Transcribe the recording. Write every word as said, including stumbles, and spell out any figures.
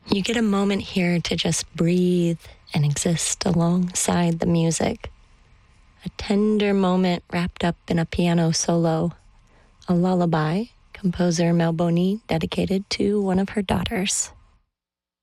You get a moment here to just breathe and exist alongside the music. A tender moment wrapped up in a piano solo, a lullaby composer Mel Boney dedicated to one of her daughters.